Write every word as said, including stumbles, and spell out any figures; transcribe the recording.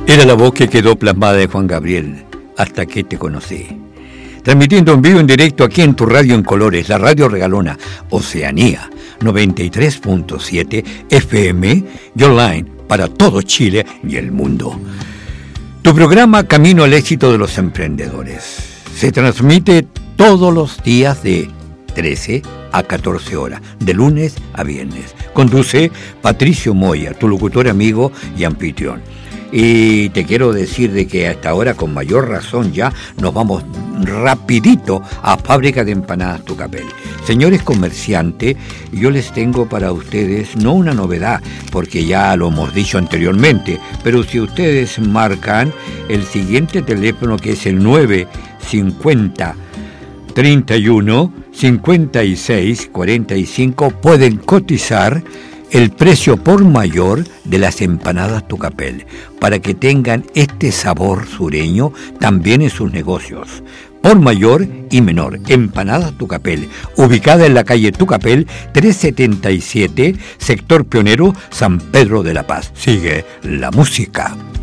Era la voz que quedó plasmada de Juan Gabriel, Hasta que te conocí. Transmitiendo en vivo en directo aquí en tu radio en colores, la radio regalona Oceanía noventa y tres punto siete F M y online para todo Chile y el mundo. Tu programa Camino al éxito de los emprendedores se transmite todos los días de trece a catorce horas, de lunes a viernes. Conduce Patricio Moya, tu locutor amigo y anfitrión. Y te quiero decir de que hasta ahora, con mayor razón, ya nos vamos rapidito a Fábrica de Empanadas Tucapel. Señores comerciantes, yo les tengo para ustedes no una novedad, porque ya lo hemos dicho anteriormente, pero si ustedes marcan el siguiente teléfono, que es el nueve cincuenta treinta y uno cincuenta y seis cuarenta y cinco, pueden cotizar el precio por mayor de las empanadas Tucapel, para que tengan este sabor sureño también en sus negocios. Por mayor y menor, Empanadas Tucapel, ubicada en la calle Tucapel trescientos setenta y siete, sector Pionero, San Pedro de la Paz. Sigue la música.